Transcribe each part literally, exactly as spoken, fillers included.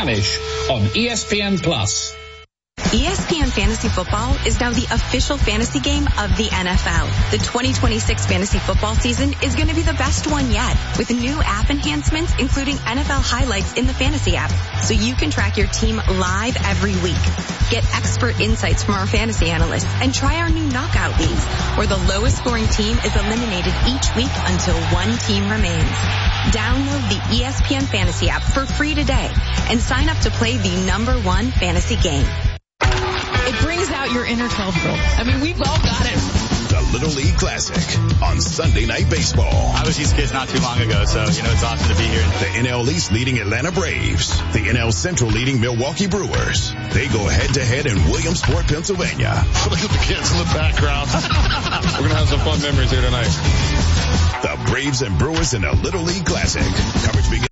Spanish on E S P N Plus. E S P N Fantasy Football is now the official fantasy game of the N F L. The twenty twenty-six fantasy football season is going to be the best one yet, with new app enhancements including N F L highlights in the fantasy app, so you can track your team live every week. Get expert insights from our fantasy analysts and try our new knockout leagues, where the lowest scoring team is eliminated each week until one team remains. Download the E S P N Fantasy app for free today and sign up to play the number one fantasy game. It brings out your inner twelve-year-old. I mean, we've all got it. The Little League Classic on Sunday Night Baseball. I was these kids not too long ago, so, you know, it's awesome to be here. The N L East leading Atlanta Braves. The N L Central leading Milwaukee Brewers. They go head-to-head in Williamsport, Pennsylvania. Look at the kids in the background. We're going to have some fun memories here tonight. The Braves and Brewers in the Little League Classic. Coverage begins.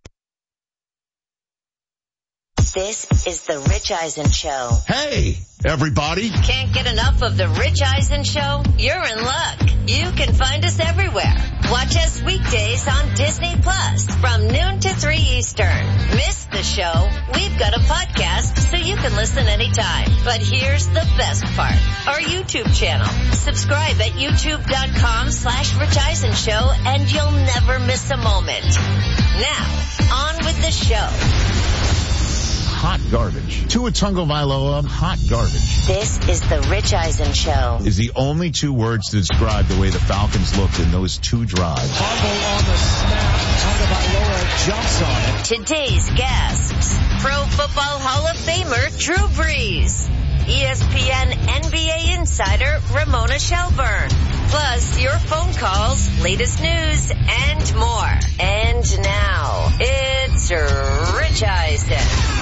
This is the Rich Eisen Show. Hey, everybody. Can't get enough of the Rich Eisen Show? You're in luck. You can find us everywhere. Watch us weekdays on Disney Plus from noon to three Eastern. Miss the show? We've got a podcast so you can listen anytime. But here's the best part. Our YouTube channel. Subscribe at youtube.com slash Rich Eisen Show and you'll never miss a moment. Now, on with the show. Hot garbage. Tua Tagovailoa, hot garbage. This is the Rich Eisen Show. Is the only two words to describe the way the Falcons looked in those two drives. Fumble on the snap. Tagovailoa jumps on it. Today's guests, Pro Football Hall of Famer Drew Brees, E S P N N B A insider Ramona Shelburne, plus your phone calls, latest news, and more. And now, it's Rich Eisen.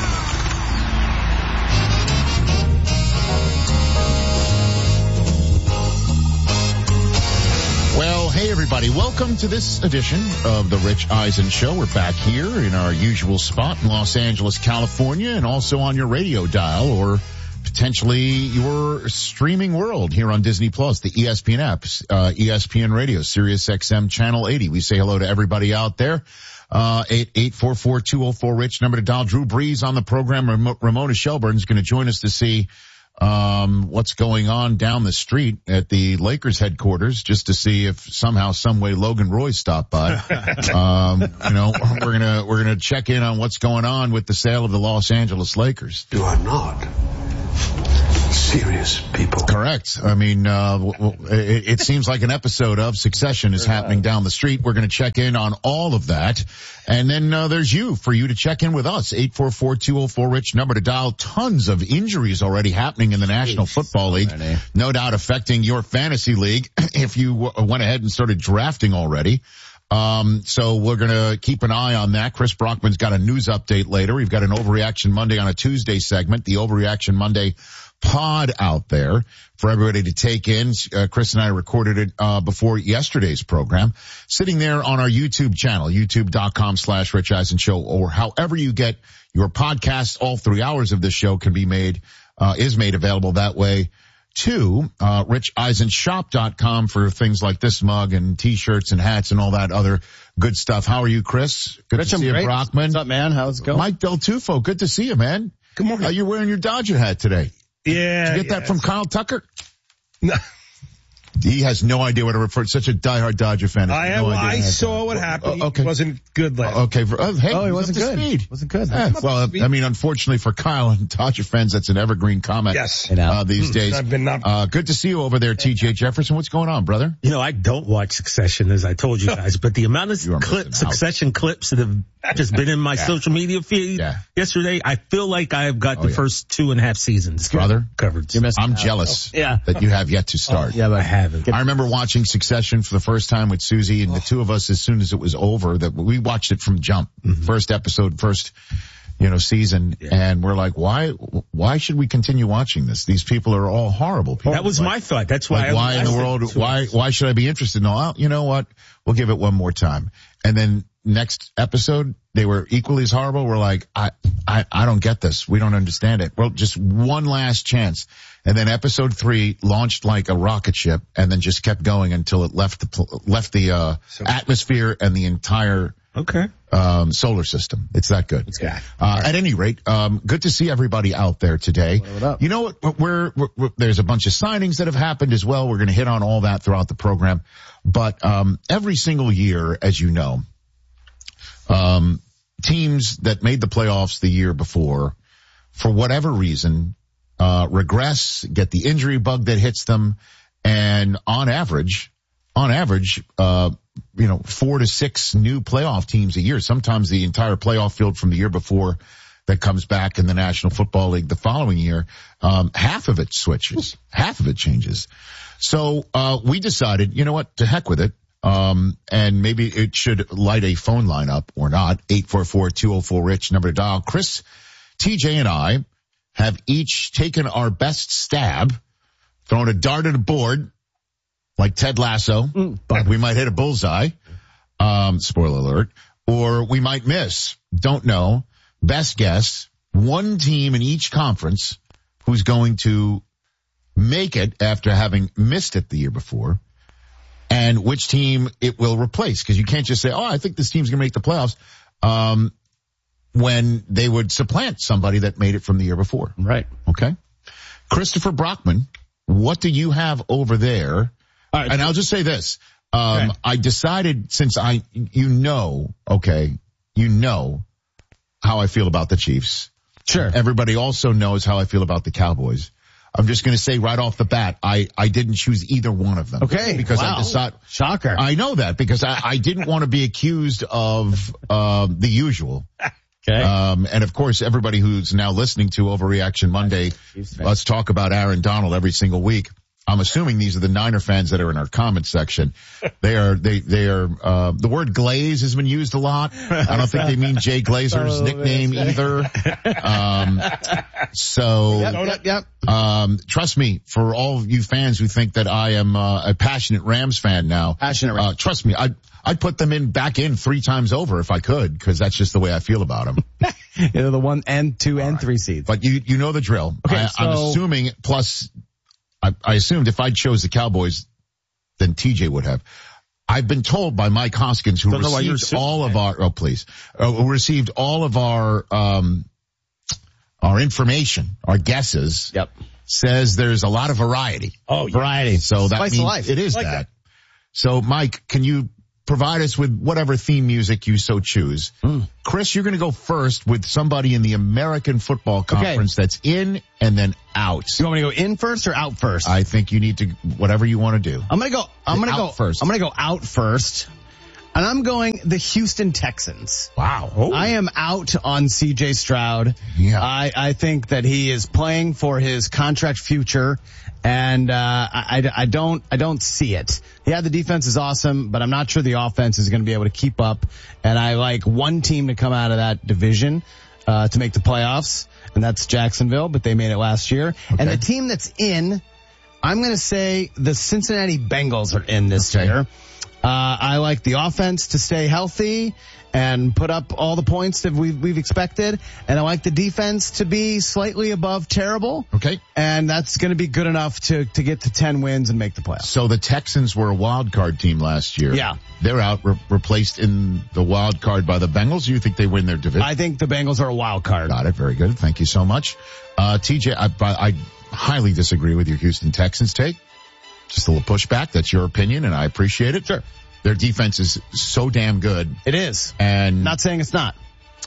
Well, hey everybody, welcome to this edition of the Rich Eisen Show. We're back here in our usual spot in Los Angeles, California, and also on your radio dial or potentially your streaming world here on Disney Plus, the E S P N apps, uh, E S P N Radio, Sirius X M Channel eighty. We say hello to everybody out there. Uh, eight eight four four two oh four Rich, number to dial. Drew Brees on the program. Ram- Ramona Shelburne is going to join us to see um what's going on down the street at the Lakers headquarters, just to see if somehow, some way Logan Roy stopped by. um you know, we're gonna we're gonna check in on what's going on with the sale of the Los Angeles Lakers. You are not serious people. Correct. I mean, uh w- w- it, it seems like an episode of Succession is happening down the street. We're going to check in on all of that. And then uh, there's you, for you to check in with us. eight four four two oh four Rich, number to dial. Tons of injuries already happening in the National Football League. No doubt affecting your fantasy league if you w- went ahead and started drafting already. Um, so we're going to keep an eye on that. Chris Brockman's got a news update later. We've got an Overreaction Monday on a Tuesday segment, the Overreaction Monday pod out there for everybody to take in. Uh, Chris and I recorded it uh before yesterday's program, sitting there on our YouTube channel, youtube.com slash Rich Eisen Show, or however you get your podcast. All three hours of this show can be made, uh, is made available that way too. Uh, rich eisen shop dot com for things like this mug and t-shirts and hats and all that other good stuff. How are you, Chris? Good Rich, to see you, great. Brockman. What's up, man? How's it going? Mike Del Tufo, good to see you, man. Good morning. Uh, you're wearing your Dodger hat today. Yeah. Did you get yeah, that from Kyle Tucker? No. He has no idea what to refer to. Such a diehard Dodger fan. I, no I, I saw that. what happened. Uh, okay. He wasn't good last uh, Okay. For, uh, hey, oh, he wasn't good. Speed. Wasn't good. Yeah, well, I mean, unfortunately for Kyle and Dodger fans, that's an evergreen comment. Yes. Uh, these mm, days. I've been not- uh, good to see you over there, T J Jefferson. What's going on, brother? You know, I don't watch Succession, as I told you guys, but the amount of clip, Succession clips that have just been in my yeah. social media feed yeah. yesterday, I feel like I've got oh, the yeah. first two and a half seasons brother covered. I'm jealous oh, yeah. that you have yet to start. Oh, yeah, but I haven't. I remember watching Succession for the first time with Susie, and oh. the two of us, as soon as it was over, that we watched it from jump, mm-hmm. first episode, first, you know, season, yeah. and we're like, why, why should we continue watching this? These people are all horrible people. That was like, my thought. That's why. Like, I why in the world? Why, why should I be interested? No, I'll, you know what? We'll give it one more time. And then next episode, they were equally as horrible. We're like, I, I, I don't get this. We don't understand it. Well, just one last chance. And then episode three launched like a rocket ship and then just kept going until it left the, left the, uh, atmosphere and the entire, okay. um, solar system. It's that good. It's good. Uh, right. At any rate, um, good to see everybody out there today. What up? You know what? We're, we're, we're, there's a bunch of signings that have happened as well. We're going to hit on all that throughout the program. But um, every single year, as you know, um, teams that made the playoffs the year before, for whatever reason, uh, regress, get the injury bug that hits them, and on average, on average, uh, you know, four to six new playoff teams a year. Sometimes the entire playoff field from the year before that comes back in the National Football League the following year, um, half of it switches, half of it changes. So, uh, we decided, you know what, to heck with it. Um, and maybe it should light a phone line up or not. eight four four, two oh four, RICH, number to dial. Chris, T J, and I have each taken our best stab, thrown a dart at a board, like Ted Lasso, mm, but we might hit a bullseye. Um, spoiler alert. Or we might miss. Don't know. Best guess, one team in each conference who's going to make it after having missed it the year before, and which team it will replace. Because you can't just say, oh, I think this team's going to make the playoffs, um, when they would supplant somebody that made it from the year before. Right. Okay. Christopher Brockman, what do you have over there? All right. And I'll just say this. Um, okay. I decided, since I, you know, okay, you know how I feel about the Chiefs. Sure. Everybody also knows how I feel about the Cowboys. I'm just going to say right off the bat, I, I didn't choose either one of them. Okay. Because wow. I decided. Shocker. I know that because I, I didn't want to be accused of, uh, the usual. Okay. Um, and of course, everybody who's now listening to Overreaction Monday, let's talk about Aaron Donald every single week. I'm assuming these are the Niner fans that are in our comment section. They are, they, they are, uh, the word glaze has been used a lot. I don't think they mean Jay Glazer's oh, nickname man. either. Um, so, yep, yep, yep. um, trust me, for all of you fans who think that I am, uh, a passionate Rams fan now, passionate Rams. Uh, trust me, I, I'd put them in back in three times over if I could, because that's just the way I feel about them. You know, the one and two all and right. three seeds. But you, you know the drill. Okay, I, so, I'm assuming, plus, I, I assumed if I chose the Cowboys, then T J would have. I've been told by Mike Hoskins, who received all of our, oh please, uh, who received all of our, um, our information, our guesses. Yep. Says there's a lot of variety. Oh, yeah. Variety. So that Spice means of life. it is like that. that. So Mike, can you provide us with whatever theme music you so choose? Mm. Chris, you're going to go first with somebody in the American Football Conference okay. that's in and then out. You want me to go in first or out first? I think you need to, whatever you want to do. I'm going to go, I'm going to go first. I'm going to go out first. And I'm going the Houston Texans. Wow. Oh. I am out on C J Stroud. Yeah. I, I think that he is playing for his contract future. And, uh, I, I don't, I don't see it. Yeah, the defense is awesome, but I'm not sure the offense is going to be able to keep up. And I like one team to come out of that division, uh, to make the playoffs. And that's Jacksonville, but they made it last year. Okay. And the team that's in, I'm going to say the Cincinnati Bengals are in this okay. year. Uh, I like the offense to stay healthy and put up all the points that we've, we've expected. And I like the defense to be slightly above terrible. Okay. And that's going to be good enough to, to get to ten wins and make the playoffs. So the Texans were a wild card team last year. Yeah. They're out, re- replaced in the wild card by the Bengals. You think they win their division? I think the Bengals are a wild card. Got it. Very good. Thank you so much. Uh, T J, I, I highly disagree with your Houston Texans take. Just a little pushback. That's your opinion, and I appreciate it. Sure. Their defense is so damn good. It is. And not saying it's not.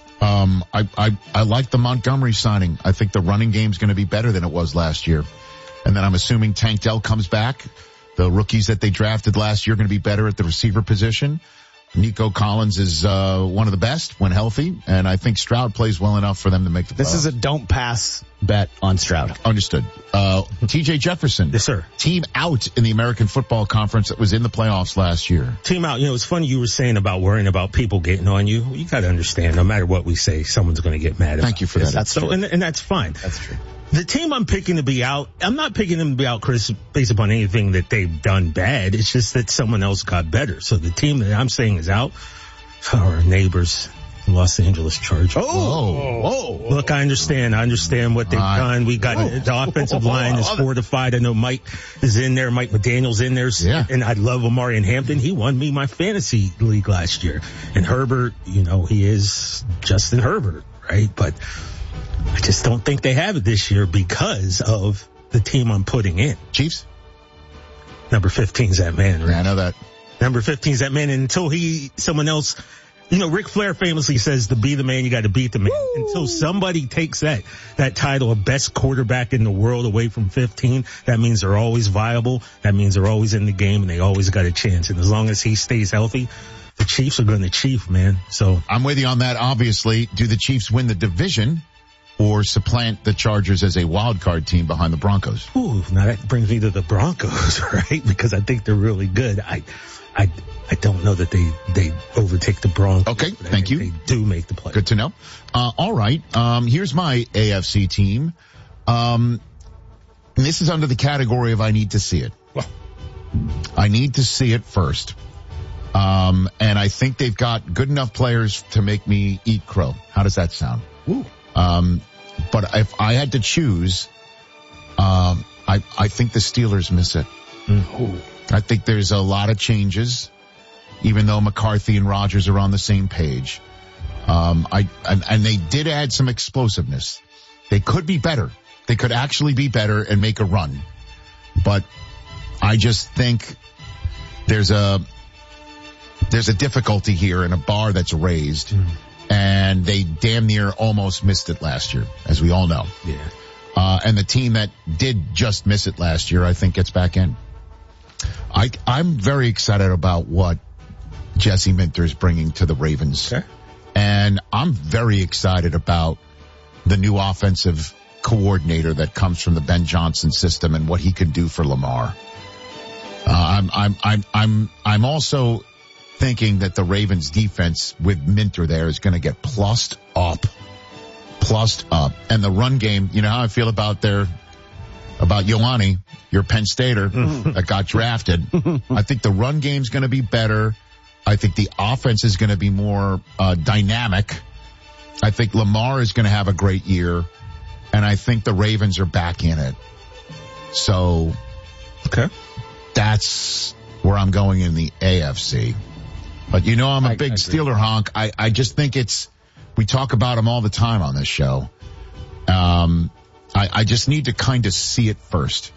Um, I, I, I like the Montgomery signing. I think the running game's going to be better than it was last year. And then I'm assuming Tank Dell comes back. The rookies that they drafted last year are going to be better at the receiver position. Nico Collins is, uh, one of the best when healthy. And I think Stroud plays well enough for them to make the playoffs. This is a don't pass bet on Stroud. Understood. Uh, T J Jefferson. Yes, sir. Team out in the American Football Conference that was in the playoffs last year. Team out. You know, it's funny you were saying about worrying about people getting on you. You got to understand, no matter what we say, someone's going to get mad at us. Thank you for that. That's so, true. And, and that's fine. That's true. The team I'm picking to be out, I'm not picking them to be out, Chris, based upon anything that they've done bad. It's just that someone else got better. So the team that I'm saying is out, our neighbors, Los Angeles Chargers. Oh, whoa. Look, I understand. I understand what they've uh, done. We got oh. the offensive line is fortified. I know Mike is in there. Mike McDaniel's in there. Yeah. And I love Omari and Hampton. He won me my fantasy league last year. And Herbert, you know, he is Justin Herbert, right? But I just don't think they have it this year because of the team I'm putting in. Chiefs? Number fifteen's that man, right? Yeah, I know that. Number fifteen's that man. And until he, someone else, you know, Ric Flair famously says to be the man, you got to beat the man. Woo! Until somebody takes that, that title of best quarterback in the world away from fifteen, that means they're always viable. That means they're always in the game and they always got a chance. And as long as he stays healthy, the Chiefs are going to chief, man. So I'm with you on that. Obviously, do the Chiefs win the division or supplant the Chargers as a wild card team behind the Broncos? Ooh, now that brings me to the Broncos, right? Because I think they're really good. I, I, I don't know that they, they overtake the Broncos. Okay, thank you. They do make the play. Good to know. Uh, all right. Um, here's my A F C team. Um, and this is under the category of I need to see it. Well, I need to see it first. Um, and I think they've got good enough players to make me eat crow. How does that sound? Ooh. Um, but if I had to choose, um, I, I think the Steelers miss it. Mm. I think there's a lot of changes, even though McCarthy and Rodgers are on the same page. Um, I, and, and they did add some explosiveness. They could be better. They could actually be better and make a run. But I just think there's a, there's a difficulty here and a bar that's raised. Mm. And they damn near almost missed it last year, as we all know. Yeah. Uh, and the team that did just miss it last year, I think, gets back in. I, I'm very excited about what Jesse Minter is bringing to the Ravens. Okay. And I'm very excited about the new offensive coordinator that comes from the Ben Johnson system and what he could do for Lamar. Uh, I'm, I'm, I'm, I'm, I'm also thinking that the Ravens defense with Minter there is going to get plussed up, plussed up. And the run game, you know how I feel about their, about Ioane, your Penn Stater that got drafted. I think the run game's going to be better. I think the offense is going to be more uh, dynamic. I think Lamar is going to have a great year. And I think the Ravens are back in it. So, okay, that's where I'm going in the A F C. But you know I'm a I, big I Steeler honk. I, I just think it's, we talk about them all the time on this show. Um, I, I just need to kind of see it first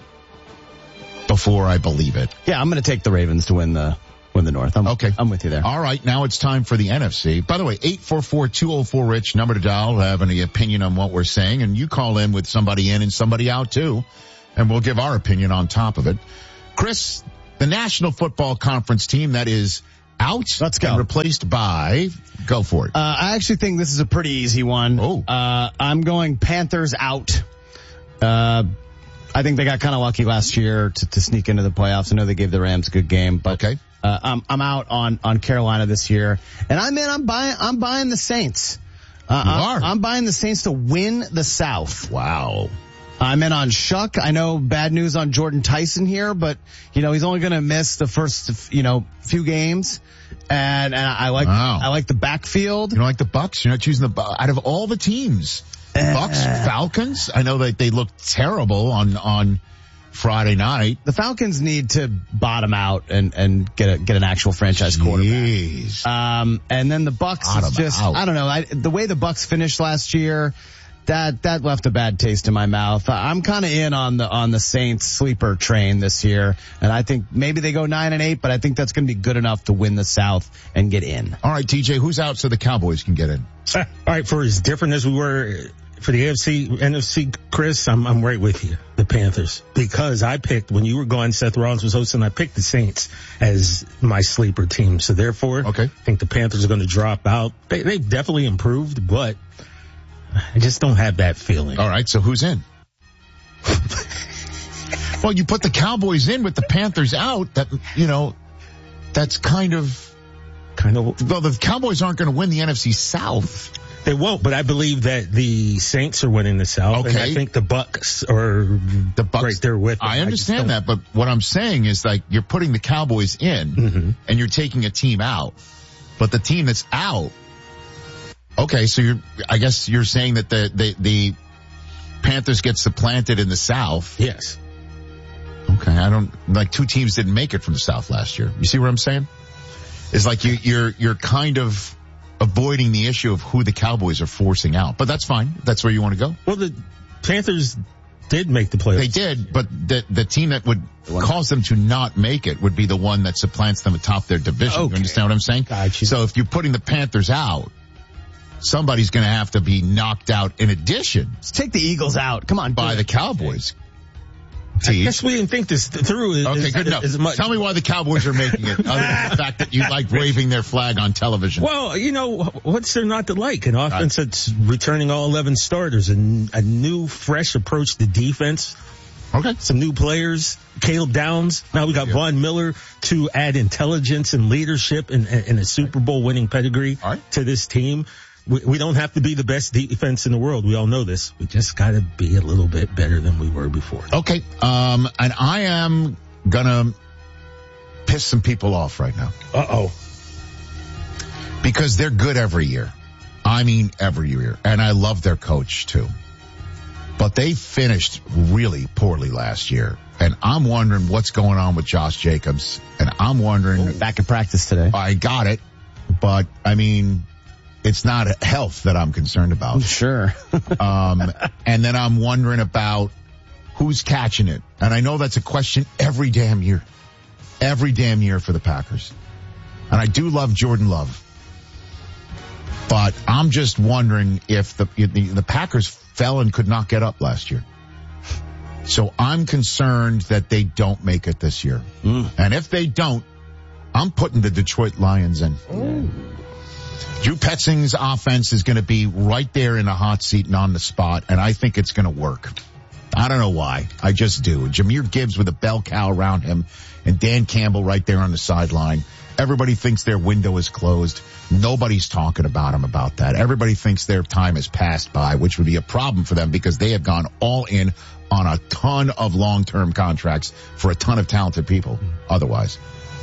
before I believe it. Yeah, I'm going to take the Ravens to win the win the North. I'm, okay. I'm with you there. All right, now it's time for the N F C. By the way, eight four four, two oh four, RICH, number to dial. Have any opinion on what we're saying, and you call in with somebody in and somebody out too, and we'll give our opinion on top of it. Chris, the National Football Conference team that is out. Let's go. And replaced by, go for it. Uh, I actually think this is a pretty easy one. Oh. Uh, I'm going Panthers out. Uh, I think they got kind of lucky last year to, to sneak into the playoffs. I know they gave the Rams a good game, but okay. uh, I'm, I'm out on, on Carolina this year. And I'm in, I'm buying, I'm buying the Saints. Uh, you I'm, are. I'm buying the Saints to win the South. Wow. I'm in on Shuck. I know bad news on Jordan Tyson here, but you know, he's only going to miss the first, you know, few games. And, and I like, wow. I like the backfield. You don't like the Bucks? You're not choosing the, out of all the teams, uh, Bucks, Falcons. I know that they look terrible on, on Friday night. The Falcons need to bottom out and, and get a, get an actual franchise Jeez. quarterback. Um, and then the Bucks bottom is just, out. I don't know. I, the way the Bucks finished last year, That, that left a bad taste in my mouth. I'm kind of in on the, on the Saints sleeper train this year. And I think maybe they go nine and eight, but I think that's going to be good enough to win the South and get in. All right, T J, who's out so the Cowboys can get in? All right, for as different as we were for the A F C, N F C, Chris, I'm, I'm right with you. The Panthers. Because I picked, when you were gone, Seth Rollins was hosting, I picked the Saints as my sleeper team. So therefore, okay. I think the Panthers are going to drop out. They, they've definitely improved, but I just don't have that feeling. All right, so who's in? Well, you put the Cowboys in with the Panthers out. That, you know, that's kind of, kind of. Well, the Cowboys aren't going to win the N F C South. They won't, but I believe that the Saints are winning the South. Okay. And I think the Bucks are the Bucks right there with them. I understand I that, but what I'm saying is like you're putting the Cowboys in mm-hmm. and you're taking a team out, but the team that's out Okay, so you're, I guess you're saying that the, the, the Panthers get supplanted in the South. Yes. Okay, I don't, like two teams didn't make it from the South last year. You see what I'm saying? It's like you, you're, you're kind of avoiding the issue of who the Cowboys are forcing out, but that's fine. That's where you want to go. Well, the Panthers did make the playoffs. They did, but the, the team that would cause them to not make it would be the one that supplants them atop their division. Okay. You understand what I'm saying? Gotcha. So if you're putting the Panthers out, somebody's going to have to be knocked out in addition. Let's take the Eagles out. Come on. By the Cowboys. I guess we didn't think this through. Okay, as, good enough. As much. Tell me why the Cowboys are making it, other than the fact that you like waving their flag on television. Well, you know, what's there not to like? An offense that's returning all eleven starters and a new, fresh approach to defense. Okay. Some new players. Caleb Downs. Now we got yeah. Von Miller to add intelligence and leadership and, and a Super Bowl winning pedigree right. to this team. We, we don't have to be the best defense in the world. We all know this. We just got to be a little bit better than we were before. Okay. Um, and I am gonna piss some people off right now. Uh-oh. Because they're good every year. I mean, every year. And I love their coach too. But they finished really poorly last year. And I'm wondering what's going on with Josh Jacobs. And I'm wondering. Oh, back in practice today. I got it. But I mean, it's not health that I'm concerned about. Sure. um, and then I'm wondering about who's catching it. And I know that's a question every damn year. Every damn year for the Packers. And I do love Jordan Love. But I'm just wondering if the, the, the Packers fell and could not get up last year. So I'm concerned that they don't make it this year. Mm. And if they don't, I'm putting the Detroit Lions in. Ooh. Drew Petzing's offense is going to be right there in the hot seat and on the spot, and I think it's going to work. I don't know why. I just do. Jahmyr Gibbs with a bell cow around him, and Dan Campbell right there on the sideline. Everybody thinks their window is closed. Nobody's talking about them about that. Everybody thinks their time has passed by, which would be a problem for them because they have gone all in on a ton of long-term contracts for a ton of talented people otherwise.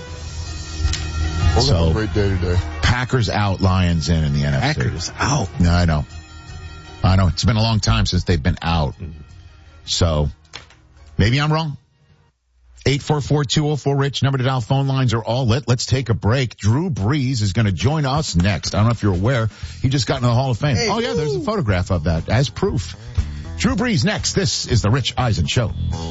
We're so, having a great day today. Packers out, Lions in in the N F C. Packers out. No, I know. I know. It's been a long time since they've been out. So, maybe I'm wrong. eight four four, two oh four, RICH. Number to dial. Phone lines are all lit. Let's take a break. Drew Brees is going to join us next. I don't know if you're aware. He just got into the Hall of Fame. Hey, oh, yeah, there's a photograph of that as proof. Drew Brees next. This is the Rich Eisen Show.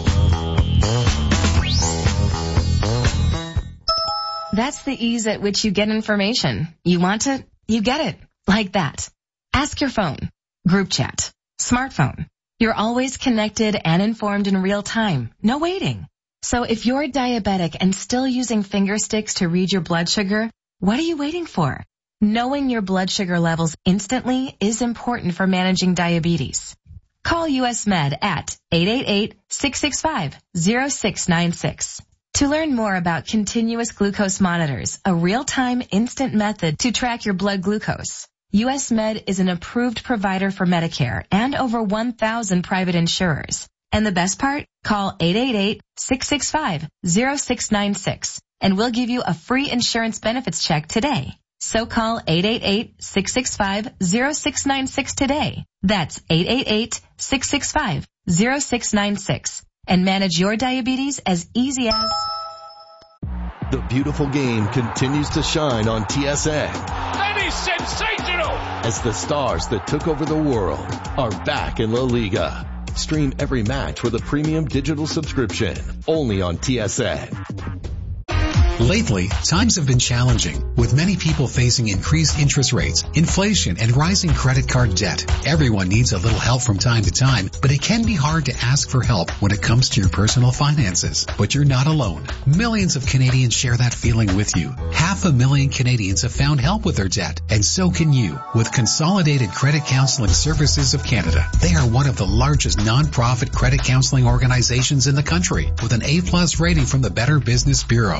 That's the ease at which you get information. You want it, you get it. Like that. Ask your phone. Group chat. Smartphone. You're always connected and informed in real time. No waiting. So if you're diabetic and still using finger sticks to read your blood sugar, what are you waiting for? Knowing your blood sugar levels instantly is important for managing diabetes. Call U S Med at eight eight eight, six six five, zero six nine six. To learn more about continuous glucose monitors, a real-time instant method to track your blood glucose, U S Med is an approved provider for Medicare and over one thousand private insurers. And the best part? Call eight eight eight, six six five, zero six nine six and we'll give you a free insurance benefits check today. So call eight eight eight, six six five, zero six nine six today. That's eight eight eight, six six five, zero six nine six. And manage your diabetes as easy as... The beautiful game continues to shine on T S N. That is sensational! As the stars that took over the world are back in La Liga. Stream every match with a premium digital subscription only on T S N. Lately, times have been challenging, with many people facing increased interest rates, inflation, and rising credit card debt. Everyone needs a little help from time to time, but it can be hard to ask for help when it comes to your personal finances. But you're not alone. Millions of Canadians share that feeling with you. Half a million Canadians have found help with their debt, and so can you with Consolidated Credit Counseling Services of Canada. They are one of the largest non-profit credit counseling organizations in the country, with an A plus rating from the Better Business Bureau. They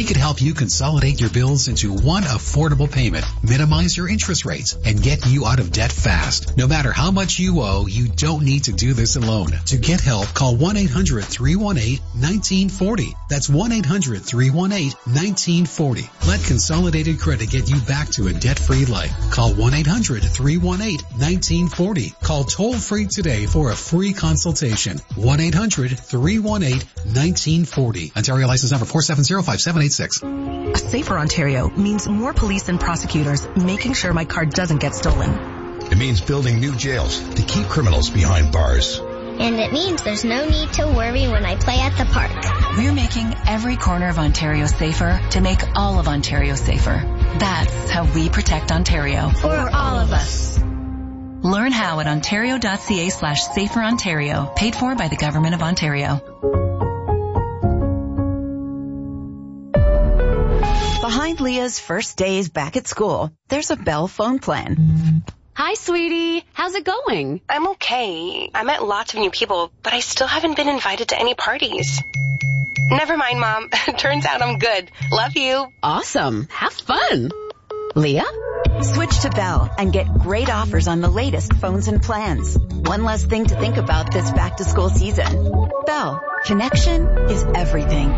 could help you consolidate your bills into one affordable payment, minimize your interest rates, and get you out of debt fast. No matter how much you owe, you don't need to do this alone. To get help, call one eight hundred three one eight one nine four zero. That's one eight hundred three one eight one nine four zero. Let Consolidated Credit get you back to a debt-free life. Call one eight hundred three one eight one nine four zero. Call toll-free today for a free consultation. one eight hundred three one eight one nine four zero. Ontario license number four seven zero five seven eight six. A safer Ontario means more police and prosecutors making sure my car doesn't get stolen. It means building new jails to keep criminals behind bars. And it means there's no need to worry when I play at the park. We're making every corner of Ontario safer to make all of Ontario safer. That's how we protect Ontario. For all of us. Learn how at ontario.ca slash safer Ontario. Paid for by the Government of Ontario. Behind Leah's first days back at school, there's a Bell phone plan. Hi, sweetie. How's it going? I'm okay. I met lots of new people, but I still haven't been invited to any parties. Never mind, Mom. Turns out I'm good. Love you. Awesome. Have fun. Leah? Switch to Bell and get great offers on the latest phones and plans. One less thing to think about this back-to-school season. Bell. Connection is everything.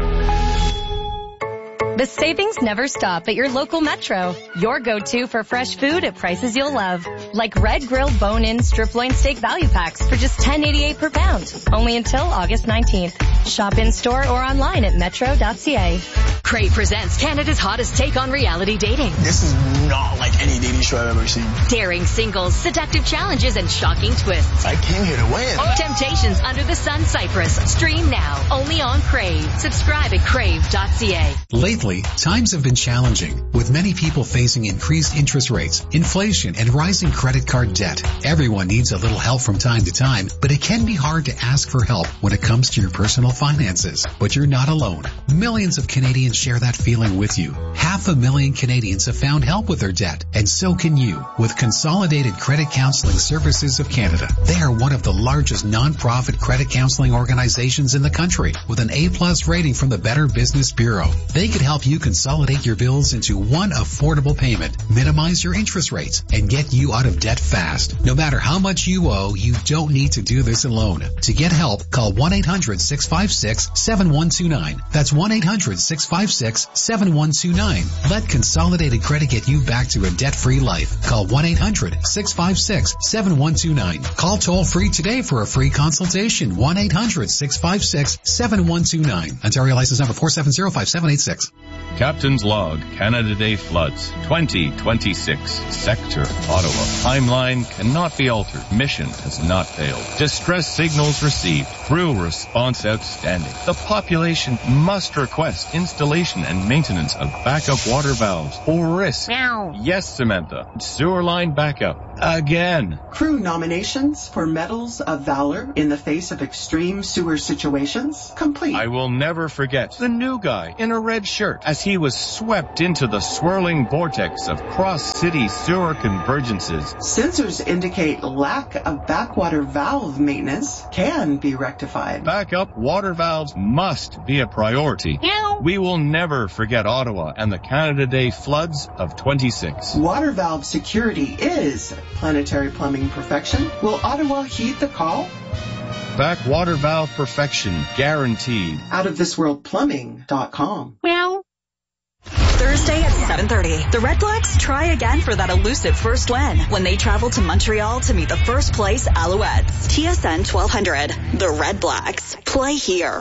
The savings never stop at your local Metro. Your go-to for fresh food at prices you'll love. Like Red Grill Bone-In Strip Loin Steak Value Packs for just ten eighty-eight per pound. Only until August nineteenth. Shop in-store or online at metro dot c a. Crave presents Canada's hottest take on reality dating. This is not like any dating show I've ever seen. Daring singles, seductive challenges, and shocking twists. I came here to win. Temptations Under the Sun Cyprus. Stream now. Only on Crave. Subscribe at crave dot c a. Lately, times have been challenging, with many people facing increased interest rates, inflation, and rising credit card debt. Everyone needs a little help from time to time, but it can be hard to ask for help when it comes to your personal finances. But you're not alone. Millions of Canadians share that feeling with you. Half a million Canadians have found help with their debt, and so can you with Consolidated Credit Counseling Services of Canada. They are one of the largest non-profit credit counseling organizations in the country with an A-plus rating from the Better Business Bureau. They could help you consolidate your bills into one affordable payment, minimize your interest rates, and get you out of debt fast. No matter how much you owe, you don't need to do this alone. To get help, call one eight hundred six five six seven one two nine. That's one eight hundred six five six seven one two nine. Let Consolidated Credit get you back to a debt-free life. Call one eight hundred six five six seven one two nine. Call toll-free today for a free consultation. one eight hundred six five six seven one two nine. Ontario license number four seven zero five seven eight six. Captain's Log, Canada Day Floods, twenty twenty-six, Sector, Ottawa. Timeline cannot be altered. Mission has not failed. Distress signals received. Crew response outstanding. The population must request installation and maintenance of backup water valves or risk. Meow. Yes, Samantha. Sewer line backup. Again. Crew nominations for Medals of Valor in the face of extreme sewer situations complete. I will never forget the new guy in a red shirt as he was swept into the swirling vortex of cross-city sewer convergences. Sensors indicate lack of backwater valve maintenance can be rectified. Backup water valves must be a priority. Meow. We will never forget Ottawa and the Canada Day floods of twenty-six. Water valve security is planetary plumbing perfection. Will Ottawa heed the call? Backwater valve perfection guaranteed. out of this world plumbing dot com. Meow. Thursday at seven thirty, the Red Blacks try again for that elusive first win when they travel to Montreal to meet the first place Alouettes. T S N twelve hundred, the Red Blacks. Play here.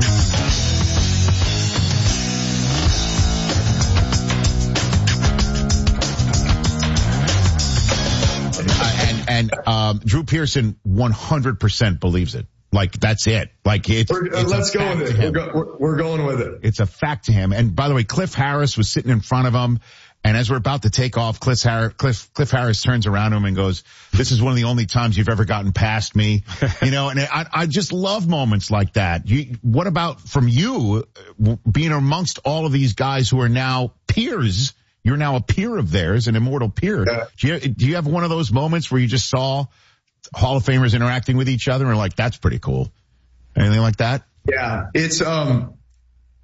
Uh, and and um, Drew Pearson one hundred percent believes it. Like, that's it. Like, it's, we're, uh, it's let's go with it. We're, go, we're, we're going with it. It's a fact to him. And by the way, Cliff Harris was sitting in front of him. And as we're about to take off, Cliff Harris, Cliff, Cliff Harris turns around to him and goes, "This is one of the only times you've ever gotten past me." You know, and I, I just love moments like that. You, what about from you being amongst all of these guys who are now peers? You're now a peer of theirs, an immortal peer. Yeah. Do you, do you have one of those moments where you just saw Hall of Famers interacting with each other and like, that's pretty cool? Anything like that? Yeah, it's, um,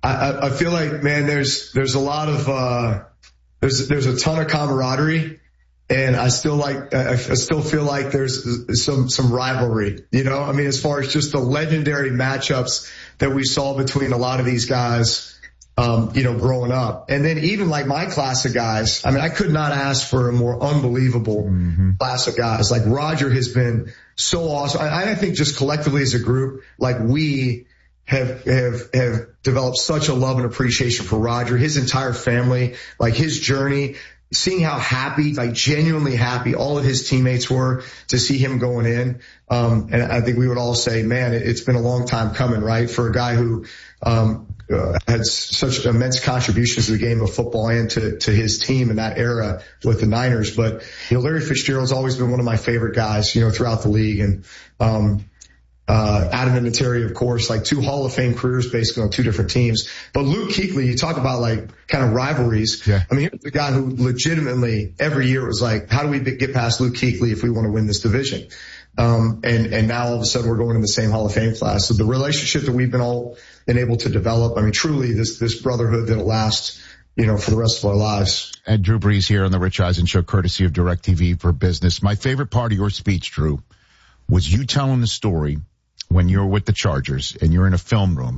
I, I feel like, man, there's, there's a lot of, uh, there's, there's a ton of camaraderie. And I still like, I still feel like there's some, some rivalry, you know, I mean, as far as just the legendary matchups that we saw between a lot of these guys, um, you know, growing up. And then even like my class of guys, I mean, I could not ask for a more unbelievable mm-hmm. class of guys. Like Roger has been so awesome. I, I think just collectively as a group, like we have, have, have developed such a love and appreciation for Roger, his entire family, like his journey. Seeing how happy, like genuinely happy all of his teammates were to see him going in. Um, and I think we would all say, man, it's been a long time coming, right? For a guy who, um, uh, had such immense contributions to the game of football and to, to his team in that era with the Niners. But, you know, Larry Fitzgerald's always been one of my favorite guys, you know, throughout the league. And, um, Uh, Adam and Vinatieri, of course, like two Hall of Fame careers basically on two different teams. But Luke Kuechly, you talk about like kind of rivalries. Yeah. I mean, here's the guy who legitimately every year was like, how do we get past Luke Kuechly if we want to win this division? Um, and, and now all of a sudden we're going in the same Hall of Fame class. So the relationship that we've been all been able to develop, I mean, truly this, this brotherhood that'll last, you know, for the rest of our lives. And Drew Brees here on the Rich Eisen Show, courtesy of DirecTV for Business. My favorite part of your speech, Drew, was you telling the story when you're with the Chargers and you're in a film room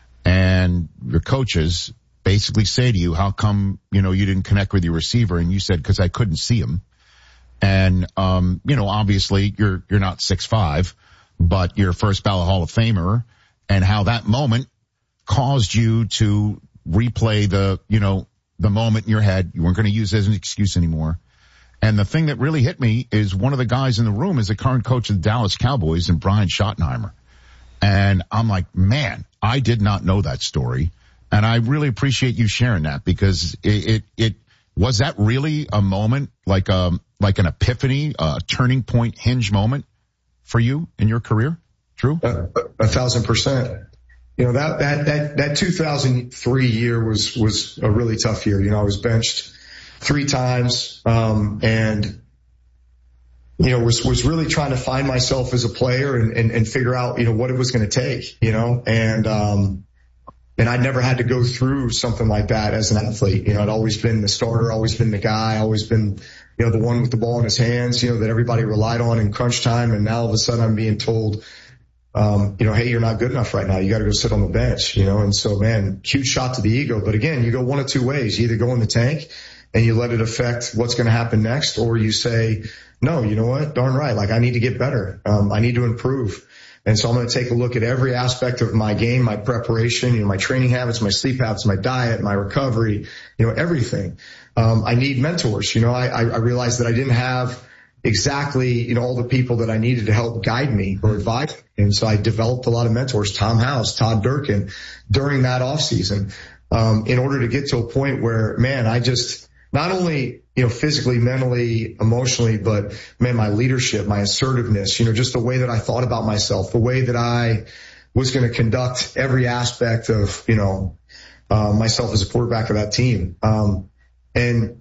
and your coaches basically say to you, how come, you know, you didn't connect with your receiver? And you said, cause I couldn't see him. And, um, you know, obviously you're, you're not six five, but you're a first ballot Hall of Famer, and how that moment caused you to replay the, you know, the moment in your head. You weren't going to use it as an excuse anymore. And the thing that really hit me is one of the guys in the room is the current coach of the Dallas Cowboys, and Brian Schottenheimer. And I'm like, man, I did not know that story. And I really appreciate you sharing that, because it, it, it was that really a moment, like a, like an epiphany, a turning point, hinge moment for you in your career? Drew? Uh, a, a thousand percent. You know, that, that, that, that two thousand three year was, was a really tough year. You know, I was benched three times, um, and, you know, was, was really trying to find myself as a player and, and, and figure out, you know, what it was going to take, you know, and, um, and I'd never had to go through something like that as an athlete. You know, I'd always been the starter, always been the guy, always been, you know, the one with the ball in his hands, you know, that everybody relied on in crunch time. And now all of a sudden I'm being told, um, you know, hey, you're not good enough right now. You got to go sit on the bench, you know, and so, man, huge shot to the ego. But again, you go one of two ways. You either go in the tank and you let it affect what's going to happen next, or you say, no, you know what? Darn right. Like, I need to get better. Um, I need to improve. And so I'm going to take a look at every aspect of my game, my preparation, you know, my training habits, my sleep habits, my diet, my recovery, you know, everything. Um, I need mentors. You know, I, I realized that I didn't have exactly, you know, all the people that I needed to help guide me or advise me. And so I developed a lot of mentors, Tom House, Todd Durkin, during that off season, um, in order to get to a point where, man, I just, not only, you know, physically, mentally, emotionally, but man, my leadership, my assertiveness, you know, just the way that I thought about myself, the way that I was going to conduct every aspect of, you know, uh, myself as a quarterback of that team. Um, and,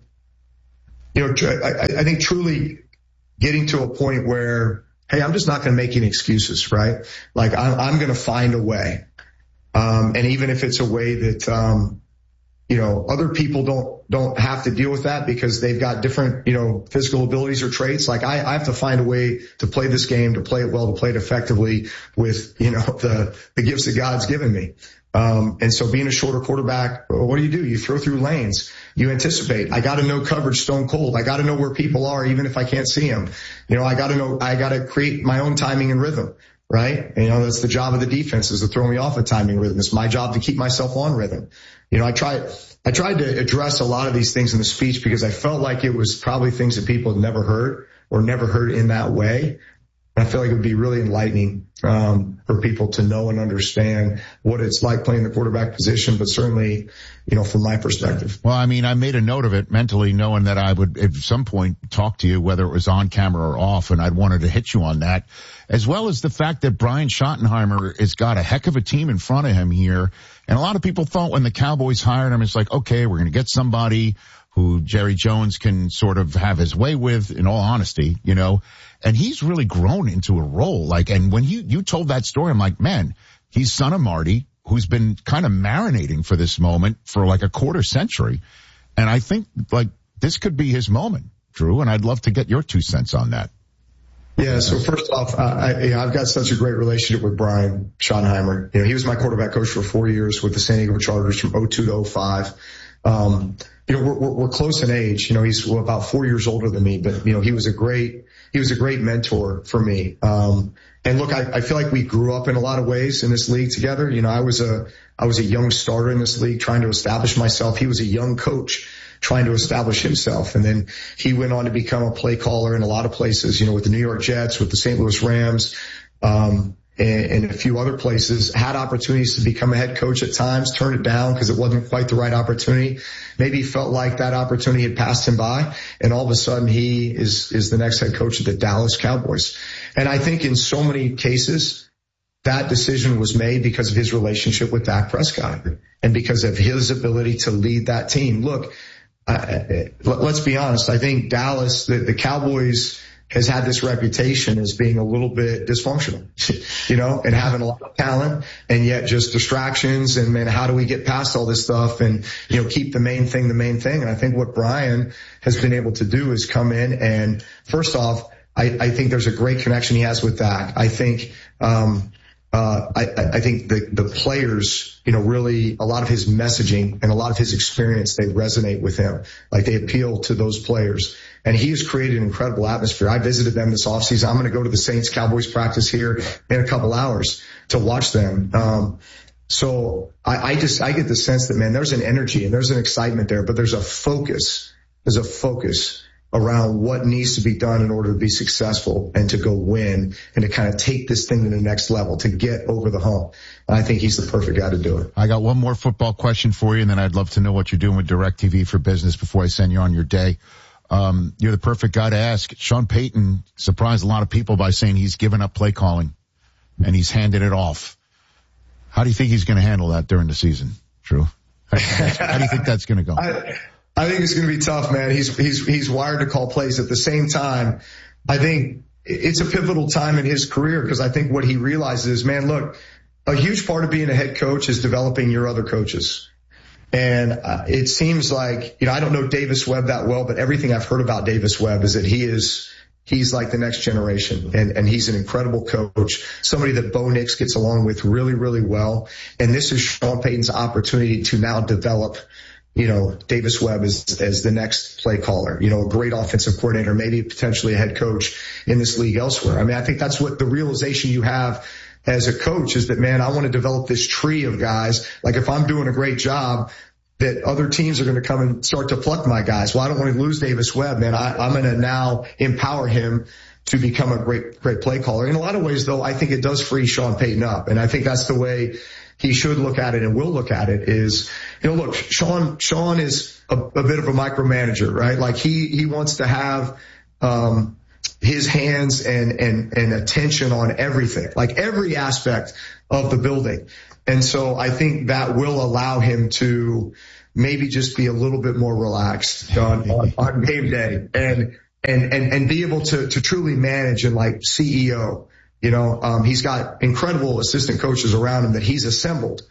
you know, I, I think truly getting to a point where, hey, I'm just not going to make any excuses, right? Like I'm, I'm going to find a way. Um, and even if it's a way that, um, you know, other people don't, don't have to deal with that because they've got different, you know, physical abilities or traits. Like I, I have to find a way to play this game, to play it well, to play it effectively with, you know, the, the gifts that God's given me. Um, and so being a shorter quarterback, what do you do? You throw through lanes. You anticipate. I got to know coverage stone cold. I got to know where people are, even if I can't see them. You know, I got to know, I got to create my own timing and rhythm, right? And, you know, that's the job of the defense, is to throw me off a timing rhythm. It's my job to keep myself on rhythm. You know, I tried, I tried to address a lot of these things in the speech because I felt like it was probably things that people had never heard or never heard in that way. I feel like it would be really enlightening, um, for people to know and understand what it's like playing the quarterback position, but certainly, you know, from my perspective. Well, I mean, I made a note of it mentally, knowing that I would at some point talk to you, whether it was on camera or off, and I'd wanted to hit you on that, as well as the fact that Brian Schottenheimer has got a heck of a team in front of him here. And a lot of people thought when the Cowboys hired him, it's like, okay, we're going to get somebody who Jerry Jones can sort of have his way with, in all honesty, you know, and he's really grown into a role. Like, and when you, you told that story, I'm like, man, he's son of Marty. who's been kind of marinating for this moment for like a quarter century. And I think like this could be his moment, Drew, and I'd love to get your two cents on that. Yeah, so first off, uh, I, you know, I've got such a great relationship with Brian Schottenheimer. You know, he was my quarterback coach for four years with the San Diego Chargers from oh two to oh five. Um, you know, we're, we're, we're close in age. You know, he's well, about four years older than me, but, you know, he was a great, he was a great mentor for me. Um, and look, I, I feel like we grew up in a lot of ways in this league together. You know, I was a, I was a young starter in this league trying to establish myself. He was a young coach trying to establish himself. And then he went on to become a play caller in a lot of places, you know, with the New York Jets, with the Saint Louis Rams, um, and, and a few other places, had opportunities to become a head coach at times, turned it down because it wasn't quite the right opportunity. Maybe he felt like that opportunity had passed him by, and all of a sudden he is, is the next head coach of the Dallas Cowboys. And I think in so many cases, that decision was made because of his relationship with Dak Prescott and because of his ability to lead that team. Look, Uh, let's be honest. I think Dallas, the, the Cowboys, has had this reputation as being a little bit dysfunctional, you know, and having a lot of talent and yet just distractions. And man, how do we get past all this stuff and, you know, keep the main thing the main thing? And I think what Brian has been able to do is come in and first off, I, I think there's a great connection he has with Dak. I think, um, Uh, I, I think the, the players, you know, really a lot of his messaging and a lot of his experience, they resonate with him. Like they appeal to those players. And he has created an incredible atmosphere. I visited them this offseason. I'm going to go to the Saints Cowboys practice here in a couple hours to watch them. Um, so I, I just, I get the sense that, man, there's an energy and there's an excitement there, but there's a focus. There's a focus around what needs to be done in order to be successful and to go win and to kind of take this thing to the next level, to get over the hump. And I think he's the perfect guy to do it. I got one more football question for you, and then I'd love to know what you're doing with DirecTV for Business before I send you on your day. Um, you're the perfect guy to ask. Sean Payton surprised a lot of people by saying he's given up play calling and he's handed it off. How do you think he's going to handle that during the season, Drew? How do you think that's going to go? I, I think it's going to be tough, man. He's, he's, he's wired to call plays. At the same time, I think it's a pivotal time in his career because I think what he realizes is, man, look, a huge part of being a head coach is developing your other coaches. And uh, it seems like, you know, I don't know Davis Webb that well, but everything I've heard about Davis Webb is that he is, he's like the next generation and, and he's an incredible coach, somebody that Bo Nix gets along with really, really well. And this is Sean Payton's opportunity to now develop, you know, Davis Webb as, as the next play caller, you know, a great offensive coordinator, maybe potentially a head coach in this league elsewhere. I mean, I think that's what the realization you have as a coach is that, man, I want to develop this tree of guys. Like if I'm doing a great job, that other teams are going to come and start to pluck my guys. Well, I don't want to lose Davis Webb, man. I, I'm going to now empower him to become a great, great play caller. In a lot of ways, though, I think it does free Sean Payton up. And I think that's the way he should look at it and will look at it is, you know, look, Sean, Sean is a, a bit of a micromanager, right? Like he, he wants to have, um, his hands and, and, and attention on everything, like every aspect of the building. And so I think that will allow him to maybe just be a little bit more relaxed on, on, on game day and, and, and, and be able to, to truly manage and like C E O. You know, um, he's got incredible assistant coaches around him that he's assembled,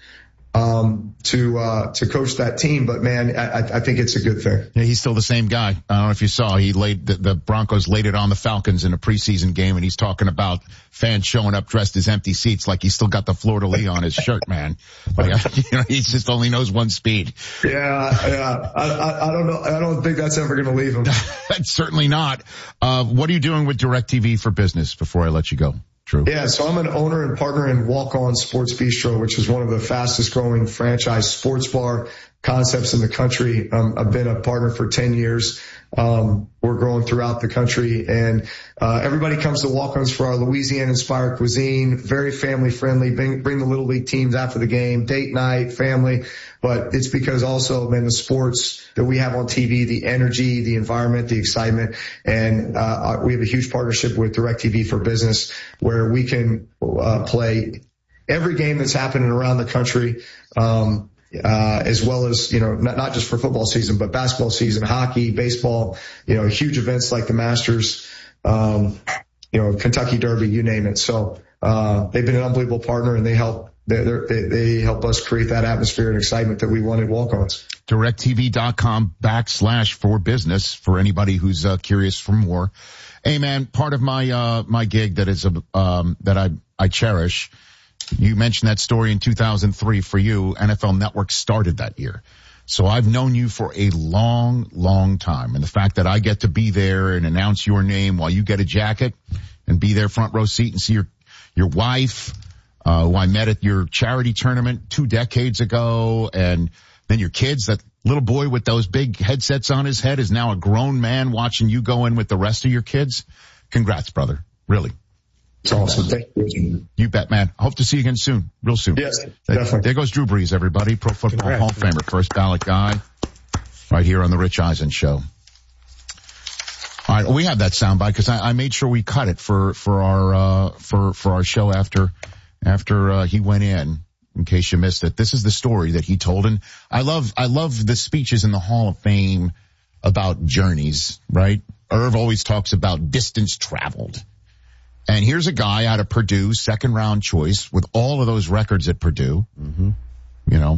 um, to, uh, to coach that team. But man, I, I think it's a good thing. Yeah, he's still the same guy. I don't know if you saw, he laid, the, the Broncos laid it on the Falcons in a preseason game, and he's talking about fans showing up dressed as empty seats like he's still got the fleur-de-lis on his shirt, man. Like, you know, he just only knows one speed. Yeah, yeah. I, I, I don't know. I don't think that's ever going to leave him. That's certainly not. Uh, what are you doing with DirecTV for Business before I let you go? True. Yeah, so I'm an owner and partner in Walk On Sports Bistro, which is one of the fastest growing franchise sports bar concepts in the country. Um, I've been a partner for ten years. Um, we're growing throughout the country, and uh, everybody comes to Walk-Ons for our Louisiana-inspired cuisine. Very family-friendly. Bring, bring the Little League teams after the game, date night, family. But it's because also, man, the sports that we have on T V, the energy, the environment, the excitement, and uh, we have a huge partnership with DirecTV for Business, where we can uh, play every game that's happening around the country. Um, Uh, as well as, you know, not, not just for football season, but basketball season, hockey, baseball, you know, huge events like the Masters, um, you know, Kentucky Derby, you name it. So, uh, they've been an unbelievable partner, and they help, they're, they they help us create that atmosphere and excitement that we wanted walk-ons. DirecTV.com backslash for business for anybody who's uh, curious for more. Hey man, part of my, uh, my gig that is, a, um, that I, I cherish. You mentioned that story in two thousand three for you. N F L Network started that year. So I've known you for a long, long time. And the fact that I get to be there and announce your name while you get a jacket and be there front row seat and see your, your wife, uh, who I met at your charity tournament two decades ago, and then your kids, that little boy with those big headsets on his head is now a grown man watching you go in with the rest of your kids. Congrats, brother. Really. It's awesome. Thank you. You bet, man. Hope to see you again soon. Real soon. Yes, there, definitely. There goes Drew Brees, everybody. Pro Football Congrats. Hall of Famer, first ballot guy, right here on the Rich Eisen Show. All right, we have that soundbite because I, I made sure we cut it for for our uh, for for our show after after uh, he went in. In case you missed it, this is the story that he told, and I love I love the speeches in the Hall of Fame about journeys. Right? Irv always talks about distance traveled, and here's a guy out of Purdue, second round choice, with all of those records at Purdue. Mm-hmm. You know,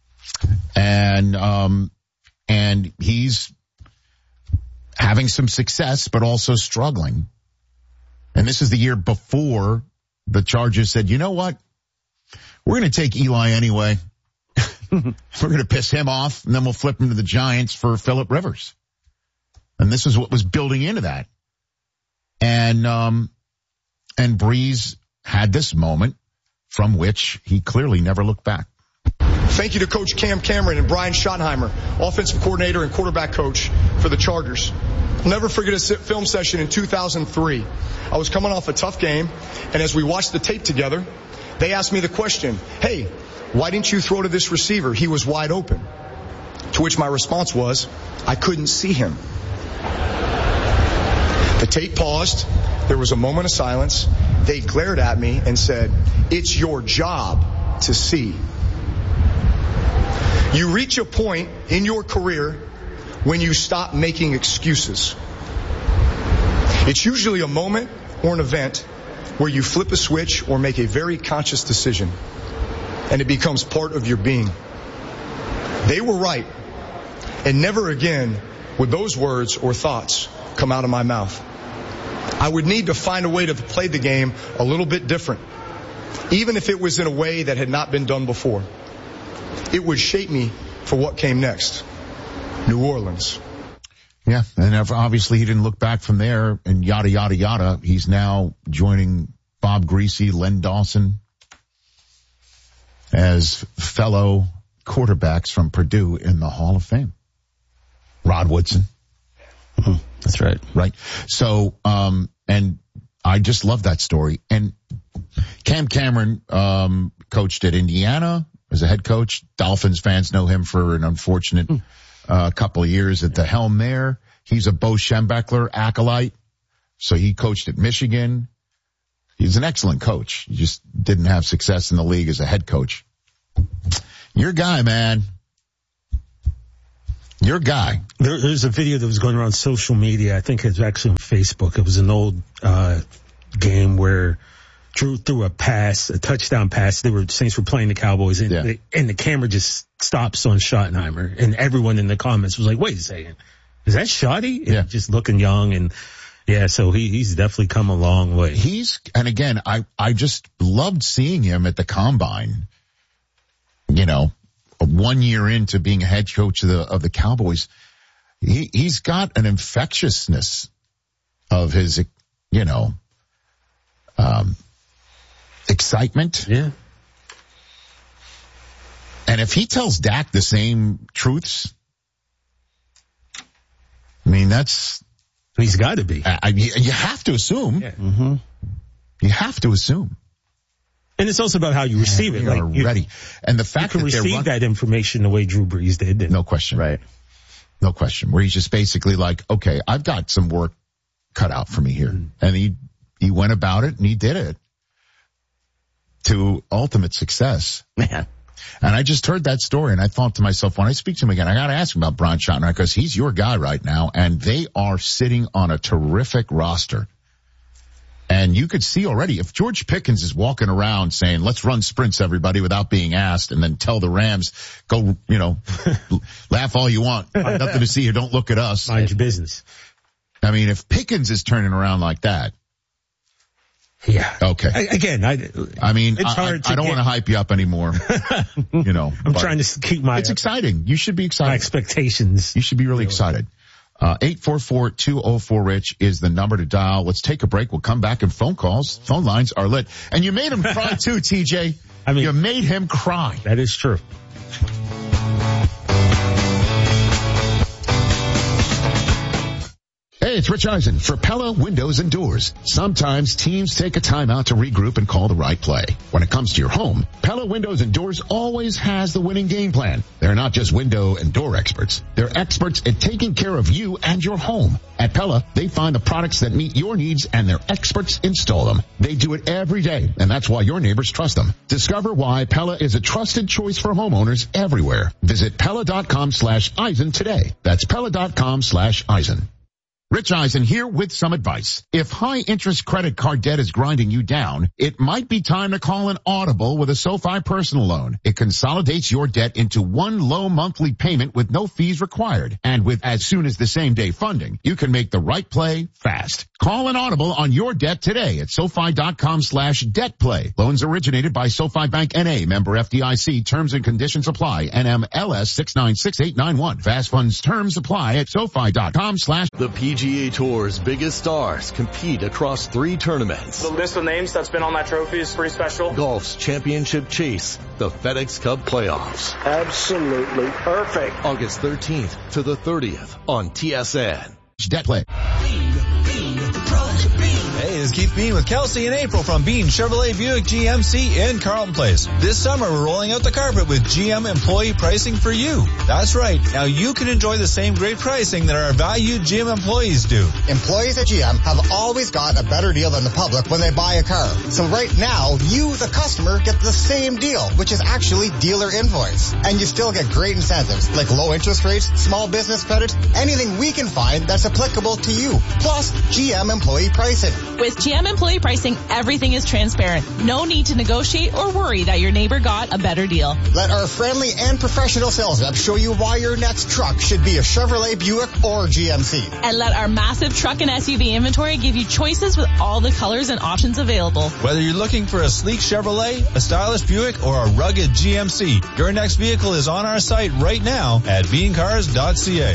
and um, and he's having some success, but also struggling. And this is the year before the Chargers said, you know what? We're going to take Eli anyway. We're going to piss him off, and then we'll flip him to the Giants for Phillip Rivers. And this is what was building into that. And, um, and Brees had this moment from which he clearly never looked back. Thank you to Coach Cam Cameron and Brian Schottenheimer, offensive coordinator and quarterback coach for the Chargers. I'll never forget a film session in two thousand three. I was coming off a tough game, and as we watched the tape together, they asked me the question, hey, why didn't you throw to this receiver? He was wide open. To which my response was, I couldn't see him. The tape paused. There was a moment of silence. They glared at me and said, it's your job to see. You reach a point in your career when you stop making excuses. It's usually a moment or an event where you flip a switch or make a very conscious decision, and it becomes part of your being. They were right, and never again would those words or thoughts come out of my mouth. I would need to find a way to play the game a little bit different, even if it was in a way that had not been done before. It would shape me for what came next. New Orleans. Yeah, and obviously he didn't look back from there, and yada, yada, yada. He's now joining Bob Greasy, Len Dawson as fellow quarterbacks from Purdue in the Hall of Fame. Rod Woodson. Mm-hmm. That's right. Right. So, um, and I just love that story. And Cam Cameron, um, coached at Indiana as a head coach. Dolphins fans know him for an unfortunate uh, couple of years at the helm there. He's a Bo Schembechler acolyte, so he coached at Michigan. He's an excellent coach. He just didn't have success in the league as a head coach. Your guy, man. Your guy. There, there's a video that was going around social media. I think it's actually on Facebook. It was an old uh game where Drew threw a pass, a touchdown pass. They were Saints were playing the Cowboys, and, yeah. the, and the camera just stops on Schottenheimer, and everyone in the comments was like, "Wait a second, is that Schotty?" Yeah, just looking young, and yeah, so he he's definitely come a long way. He's and again, I I just loved seeing him at the combine. You know, one year into being a head coach of the of the Cowboys, he he's got an infectiousness of his, you know, um. excitement. Yeah. And if he tells Dak the same truths, I mean, that's... He's got to be. I, I, you have to assume. Yeah. Mm-hmm. You have to assume. And it's also about how you receive yeah, it. Like you, ready. And the fact you can that receive run- that information the way Drew Brees did. And, no question. Right. No question. Where he's just basically like, okay, I've got some work cut out for me here. Mm-hmm. And he, he went about it and he did it to ultimate success. Man. And I just heard that story and I thought to myself, when I speak to him again, I got to ask him about Brian Schottenheimer because he's your guy right now and they are sitting on a terrific roster. And And you could see already, if George Pickens is walking around saying, let's run sprints, everybody, without being asked, and then tell the Rams, go, you know, laugh all you want. Nothing to see here. Don't look at us. Mind your business. I mean, if Pickens is turning around like that. Yeah. Okay. I, again, I, I mean, it's I, hard I, I don't want to hype you up anymore. You know, I'm trying to keep my. It's exciting. You should be excited. My expectations. You should be really excited. Uh, eight four four, two oh four, Rich is the number to dial. Let's take a break. We'll come back and phone calls. Phone lines are lit. And you made him cry too, T J. I mean, you made him cry. That is true. Hey, it's Rich Eisen for Pella Windows and Doors. Sometimes teams take a time out to regroup and call the right play. When it comes to your home, Pella Windows and Doors always has the winning game plan. They're not just window and door experts. They're experts at taking care of you and your home. At Pella, they find the products that meet your needs and their experts install them. They do it every day, and that's why your neighbors trust them. Discover why Pella is a trusted choice for homeowners everywhere. Visit Pella.com slash Eisen today. That's Pella.com slash Eisen. Rich Eisen here with some advice. If high-interest credit card debt is grinding you down, it might be time to call an Audible with a SoFi personal loan. It consolidates your debt into one low monthly payment with no fees required. And with as soon as the same day funding, you can make the right play fast. Call an Audible on your debt today at SoFi.com slash debt play. Loans originated by SoFi Bank N A, member F D I C. Terms and conditions apply. N M L S six nine six eight nine one. Fast funds terms apply at SoFi.com slash The P G A Tour's biggest stars compete across three tournaments. The list of names that's been on that trophy is pretty special. Golf's championship chase, the FedEx Cup playoffs. Absolutely perfect. August thirteenth to the thirtieth on T S N. Debt play. Hey, this is Keith Bean with Kelsey and April from Bean Chevrolet Buick G M C in Carlton Place. This summer, we're rolling out the carpet with G M employee pricing for you. That's right. Now you can enjoy the same great pricing that our valued G M employees do. Employees at G M have always got a better deal than the public when they buy a car. So right now, you, the customer, get the same deal, which is actually dealer invoice. And you still get great incentives like low interest rates, small business credit, anything we can find that's applicable to you. Plus, G M employee pricing. With G M employee pricing, everything is transparent. No need to negotiate or worry that your neighbor got a better deal. Let our friendly and professional sales rep show you why your next truck should be a Chevrolet, Buick, or G M C. And let our massive truck and S U V inventory give you choices with all the colors and options available. Whether you're looking for a sleek Chevrolet, a stylish Buick, or a rugged G M C, your next vehicle is on our site right now at bean cars dot c a.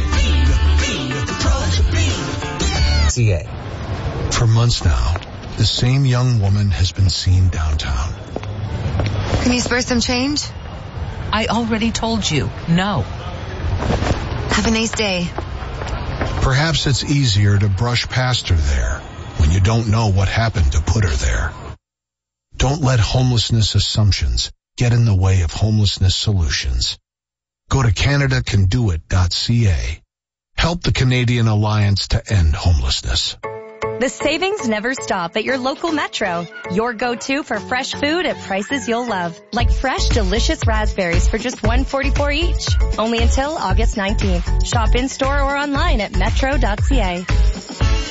C A. For months now, the same young woman has been seen downtown. Can you spare some change? I already told you, no. Have a nice day. Perhaps it's easier to brush past her there when you don't know what happened to put her there. Don't let homelessness assumptions get in the way of homelessness solutions. Go to Canada Can Do It dot c a. Help the Canadian Alliance to End Homelessness. The savings never stop at your local Metro. Your go-to for fresh food at prices you'll love. Like fresh, delicious raspberries for just one dollar and forty-four cents each. Only until August nineteenth. Shop in-store or online at metro dot c a.